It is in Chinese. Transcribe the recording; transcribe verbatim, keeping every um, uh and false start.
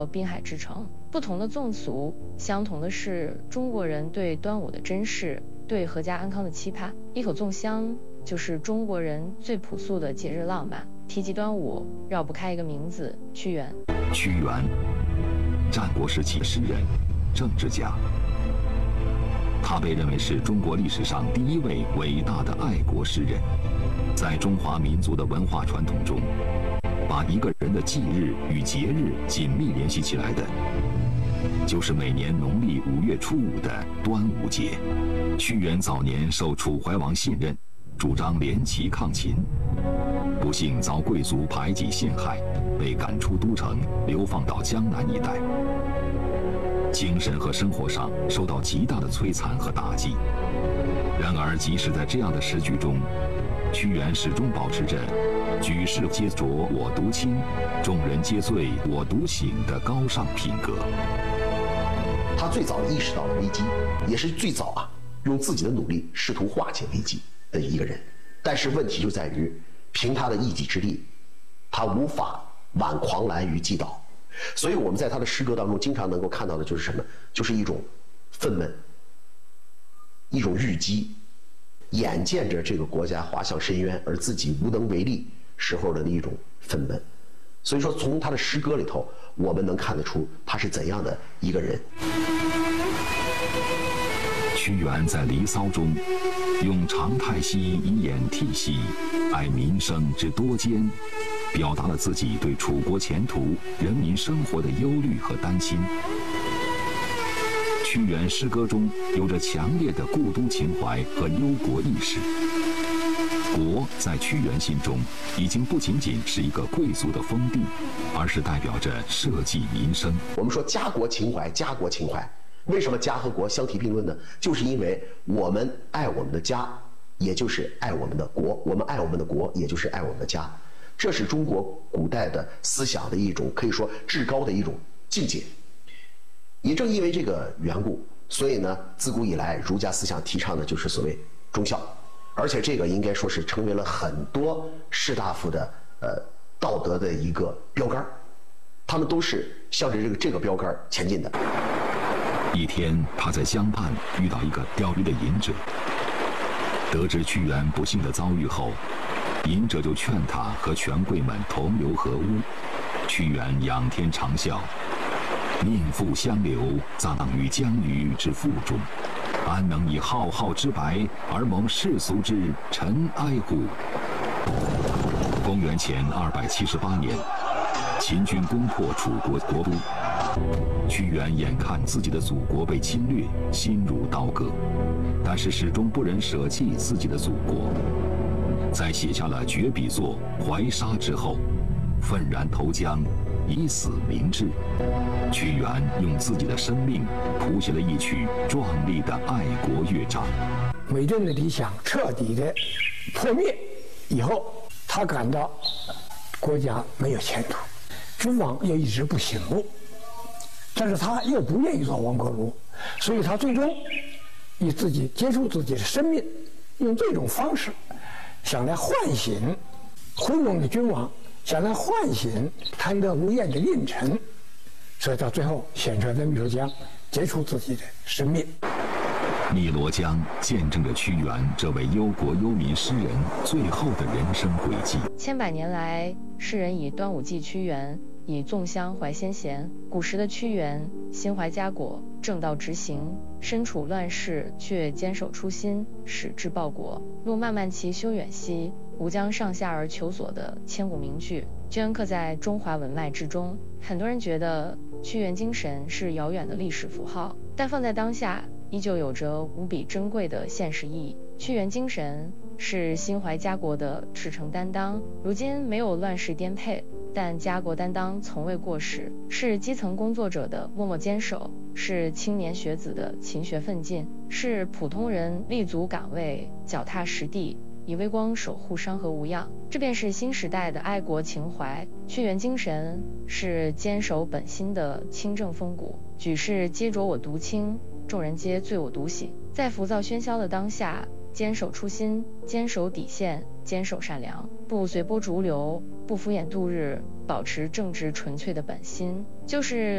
滨海之城。不同的纵俗，相同的是中国人对端午的珍视，对阖家安康的期盼。一口粽香就是中国人最朴素的节日浪漫。提及端午，绕不开一个名字——屈原。 屈原，战国时期诗人、政治家。他被认为是中国历史上第一位伟大的爱国诗人。在中华民族的文化传统中，把一个人的忌日与节日紧密联系起来的，就是每年农历五月初五的端午节。屈原早年受楚怀王信任，主张联齐抗秦，不幸遭贵族排挤陷害，被赶出都城，流放到江南一带。精神和生活上受到极大的摧残和打击。然而，即使在这样的时局中，屈原始终保持着“举世皆浊我独清，众人皆醉我独醒”的高尚品格。 他最早意识到了危机，也是最早啊用自己的努力试图化解危机的一个人。但是问题就在于，凭他的一己之力，他无法挽狂澜于既倒。所以我们在他的诗歌当中经常能够看到的就是什么？就是一种愤懑，一种郁积，眼见着这个国家滑向深渊，而自己无能为力时候的一种愤懑。所以说，从他的诗歌里头，我们能看得出他是怎样的一个人。 屈原在《离骚》中，用长太息以掩涕兮，哀民生之多艰，表达了自己对楚国前途、人民生活的忧虑和担心。屈原诗歌中有着强烈的故都情怀和忧国意识。国在屈原心中已经不仅仅是一个贵族的封地，而是代表着社稷民生。 我们说家国情怀，家国情怀，为什么家和国相提并论呢？就是因为我们爱我们的家，也就是爱我们的国；我们爱我们的国，也就是爱我们的家。这是中国古代的思想的一种可以说至高的一种境界。也正因为这个缘故，所以呢，自古以来儒家思想提倡的就是所谓忠孝，而且这个应该说是成为了很多士大夫的呃道德的一个标杆，他们都是向着这个这个标杆前进的。 一天，他在江畔遇到一个钓鱼的隐者，得知屈原不幸的遭遇后，隐者就劝他和权贵们同流合污。屈原仰天长啸：“命复相留，葬于江鱼之腹中，安能以浩浩之白而蒙世俗之尘埃乎？”公元前二百七十八年，秦军攻破楚国国都，屈原眼看自己的祖国被侵略，心如刀割，但是始终不忍舍弃自己的祖国。在写下了绝笔作《怀沙》之后，愤然投江，以死明志。屈原用自己的生命谱写了一曲壮丽的爱国乐章。 伪朕的理想彻底的破灭以后，他感到国家没有前途，诸王又一直不醒目，但是他又不愿意做亡国奴，所以他最终以自己结束自己的生命，用这种方式想来唤醒昏庸的君王，想来唤醒贪得无厌的佞臣，所以到最后选择在汨罗江结束自己的生命。 汨罗江见证着屈原这位忧国忧民诗人最后的人生轨迹。 千百年来，世人以端午祭屈原，以粽香怀先贤。古时的屈原心怀家国，正道直行，身处乱世却坚守初心，矢志报国。路漫漫其修远兮，吾将上下而求索的千古名句，镌刻在中华文脉之中。很多人觉得屈原精神是遥远的历史符号，但放在当下，依旧有着无比珍贵的现实意义。屈原精神是心怀家国的赤诚担当，如今没有乱世颠沛，但家国担当从未过时，是基层工作者的默默坚守，是青年学子的勤学奋进，是普通人立足岗位，脚踏实地，以微光守护山河无恙。这便是新时代的爱国情怀。屈原精神是坚守本心的清正风骨，举世皆浊我独清，众人皆醉我独醒。在浮躁喧嚣的当下，坚守初心，坚守底线，坚守善良，不随波逐流，不不敷衍度日，保持正直纯粹的本心，就是